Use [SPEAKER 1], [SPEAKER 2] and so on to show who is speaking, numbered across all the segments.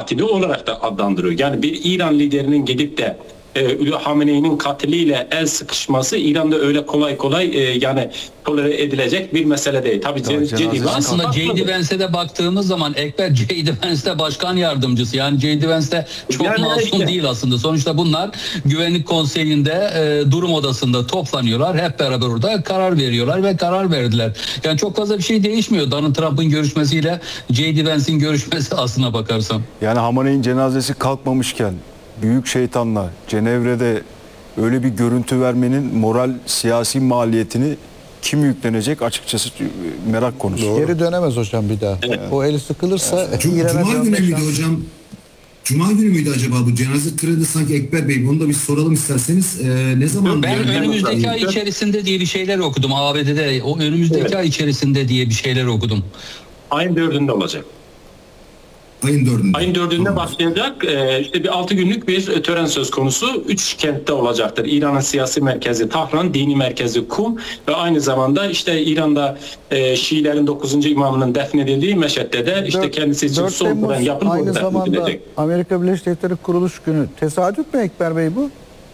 [SPEAKER 1] katili olarak da adlandırıyor. Yani bir İran liderinin gidip de Hamenei'nin katiliyle el sıkışması İran'da öyle kolay kolay yani tolere edilecek bir mesele değil. Tabii
[SPEAKER 2] aslında J.D. Vance'e de baktığımız zaman Ekber J.D. Vance'de başkan yardımcısı. Yani J.D. Vance'de çok
[SPEAKER 1] yani
[SPEAKER 2] masum değil aslında. Sonuçta bunlar Güvenlik Konseyi'nde durum odasında toplanıyorlar. Hep beraber orada karar veriyorlar ve karar verdiler. Yani çok fazla bir şey değişmiyor. Donald Trump'ın görüşmesiyle J.D. Vance'in görüşmesi aslına bakarsam.
[SPEAKER 3] Yani Hamenei'nin cenazesi kalkmamışken büyük şeytanla Cenevre'de öyle bir görüntü vermenin moral siyasi maliyetini kim yüklenecek açıkçası merak konusu.
[SPEAKER 4] Doğru. Geri dönemez hocam bir daha. Evet. O eli sıkılırsa
[SPEAKER 5] Cuma günü müydü hocam? Cuma günü müydü acaba bu cenaze töreni sanki Ekber Bey? Bunu da bir soralım isterseniz. Ne zaman?
[SPEAKER 2] Ben önümüzdeki ay içerisinde diye bir şeyler okudum. ABD'de o önümüzdeki ay içerisinde diye bir şeyler okudum.
[SPEAKER 1] Ayın 4'ünde olacak.
[SPEAKER 5] Ayın 4'ünde.
[SPEAKER 1] Ayın 4'ünde başlayacak. İşte bir 6 günlük bir tören söz konusu. 3 kentte olacaktır. İran'ın siyasi merkezi Tahran, dini merkezi Kum ve aynı zamanda işte İran'da Şiilerin 9. imamının defnedildiği Meşhed'de de işte kendisi için son tören yapılıp
[SPEAKER 4] aynı zamanda Amerika Birleşik Devletleri kuruluş günü. Tesadüf mü Ekber Bey bu?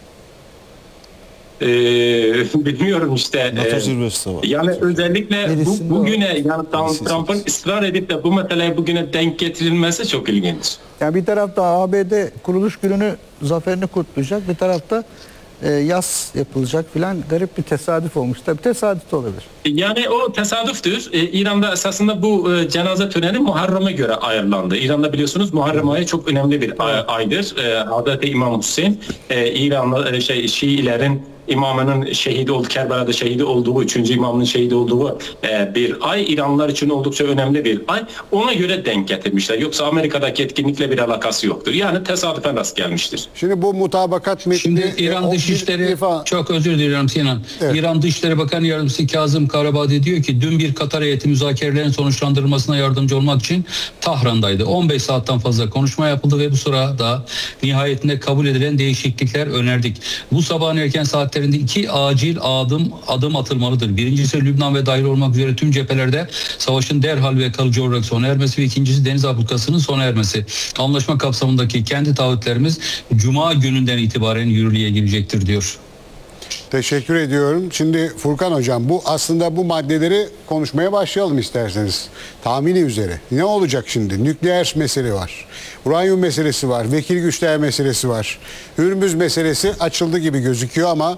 [SPEAKER 1] Bilmiyorum işte. Yani özellikle bugüne yani Trump'ın ısrar edip de bu meseleye bugüne denk getirilmesi çok ilginç.
[SPEAKER 4] Yani bir tarafta ABD kuruluş gününü zaferini kutlayacak, bir tarafta yas yapılacak filan, garip bir tesadüf olmuş. Tabii tesadüf de olabilir.
[SPEAKER 1] Yani o tesadüftür. İran'da esasında bu cenaze töreni Muharrem'e göre ayarlandı. İran'da biliyorsunuz Muharrem ayı çok önemli bir aydır. Hazreti İmam Hüseyin İranlı Şiilerin imamının şehidi olduğu, Kerbela'da şehidi olduğu, 3. imamının şehidi olduğu bir ay. İranlılar için oldukça önemli bir ay. Ona göre denk getirmişler. Yoksa Amerika'daki etkinlikle bir alakası yoktur. Yani tesadüfen rast gelmiştir.
[SPEAKER 6] Şimdi bu mutabakat metni...
[SPEAKER 2] Şimdi İran Dışişleri, çok özür diliyorum Sinan. Evet. İran Dışişleri Bakanı Yardımcısı Kazım Karabağdi diyor ki dün bir Katar heyeti müzakerelerin sonuçlandırılmasına yardımcı olmak için Tahran'daydı. 15 saatten fazla konuşma yapıldı ve bu sırada nihayetinde kabul edilen değişiklikler önerdik. Bu sabahın erken saatlerinde 2 acil adım atılmalıdır. Birincisi Lübnan ve dahil olmak üzere tüm cephelerde savaşın derhal ve kalıcı olarak sona ermesi ve ikincisi deniz ablukasının sona ermesi. Anlaşma kapsamındaki kendi taahhütlerimiz Cuma gününden itibaren yürürlüğe girecektir diyor.
[SPEAKER 6] Teşekkür ediyorum. Şimdi Furkan Hocam bu maddeleri konuşmaya başlayalım isterseniz. Tahmini üzere. Ne olacak şimdi? Nükleer mesele var. Uranyum meselesi var. Vekil güçler meselesi var. Hürmüz meselesi açıldı gibi gözüküyor ama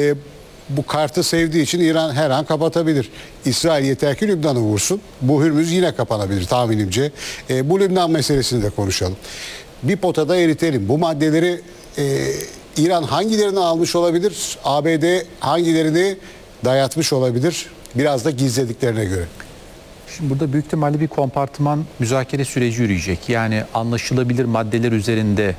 [SPEAKER 6] bu kartı sevdiği için İran her an kapatabilir. İsrail yeter ki Lübnan'ı vursun. Bu Hürmüz yine kapanabilir tahminimce. Bu Lübnan meselesini de konuşalım. Bir potada eritelim. Bu maddeleri İran hangilerini almış olabilir? ABD hangilerini dayatmış olabilir? Biraz da gizlediklerine göre.
[SPEAKER 7] Şimdi burada büyük ihtimalle bir kompartıman müzakere süreci yürüyecek. Yani anlaşılabilir maddeler üzerinde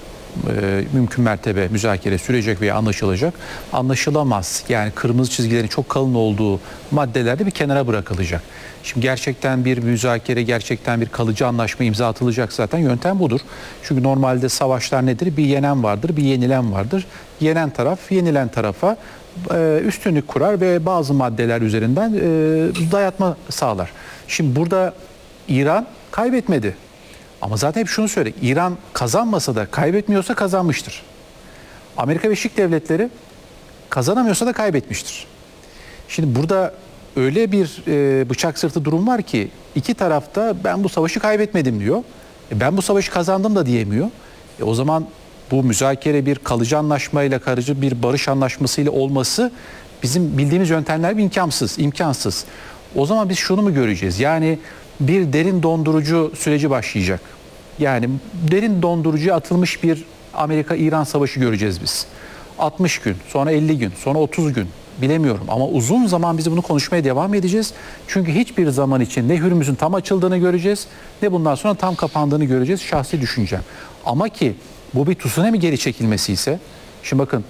[SPEAKER 7] mümkün mertebe müzakere sürecek veya anlaşılacak. Anlaşılamaz, yani kırmızı çizgilerin çok kalın olduğu maddelerde bir kenara bırakılacak. Şimdi gerçekten bir müzakere, gerçekten bir kalıcı anlaşma imza atılacak, zaten yöntem budur. Çünkü normalde savaşlar nedir? Bir yenen vardır, bir yenilen vardır. Yenen taraf, yenilen tarafa üstünlük kurar ve bazı maddeler üzerinden dayatma sağlar. Şimdi burada İran kaybetmedi. Ama zaten hep şunu söyle, İran kazanmasa da kaybetmiyorsa kazanmıştır. Amerika Birleşik Devletleri kazanamıyorsa da kaybetmiştir. Şimdi burada öyle bir bıçak sırtı durum var ki iki tarafta ben bu savaşı kaybetmedim diyor. Ben bu savaşı kazandım da diyemiyor. O zaman bu müzakere bir kalıcı anlaşmayla, kalıcı bir barış anlaşmasıyla olması bizim bildiğimiz yöntemler imkansız. O zaman biz şunu mu göreceğiz? Yani bir derin dondurucu süreci başlayacak. Yani derin dondurucuya atılmış bir Amerika-İran savaşı göreceğiz biz. 60 gün, sonra 50 gün, sonra 30 gün bilemiyorum. Ama uzun zaman biz bunu konuşmaya devam edeceğiz. Çünkü hiçbir zaman için ne Hürmüz'ün tam açıldığını göreceğiz, ne bundan sonra tam kapandığını göreceğiz. Şahsi düşüncem. Ama ki bu bir tsunami geri çekilmesi ise, şimdi bakın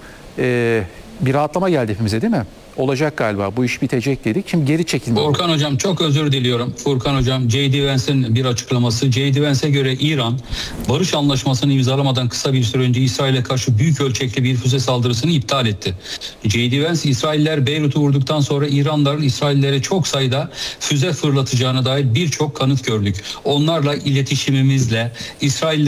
[SPEAKER 7] bir rahatlama geldi hepimize değil mi? Olacak galiba, bu iş bitecek dedik. Şimdi geri çekilme.
[SPEAKER 2] Furkan Hocam çok özür diliyorum. Furkan Hocam, J.D. Vance'in bir açıklaması. J.D. Vance'e göre İran barış anlaşmasını imzalamadan kısa bir süre önce İsrail'e karşı büyük ölçekli bir füze saldırısını iptal etti. J.D. Vance, İsrailler Beyrut'u vurduktan sonra İranlıların İsraillere çok sayıda füze fırlatacağına dair birçok kanıt gördük. Onlarla iletişimimizle İsrail